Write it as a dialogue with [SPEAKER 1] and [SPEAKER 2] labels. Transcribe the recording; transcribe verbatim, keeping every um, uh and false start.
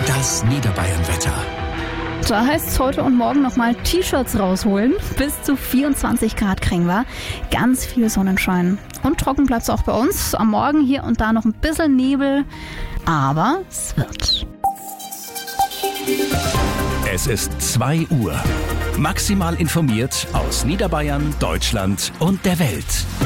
[SPEAKER 1] Das Niederbayern-Wetter.
[SPEAKER 2] Da heißt es heute und morgen nochmal T-Shirts rausholen. Bis zu vierundzwanzig Grad kriegen wir. Ganz viel Sonnenschein. Und trocken bleibt es auch bei uns. Am Morgen hier und da noch ein bisschen Nebel. Aber es wird.
[SPEAKER 1] Es ist zwei Uhr. Maximal informiert aus Niederbayern, Deutschland und der Welt.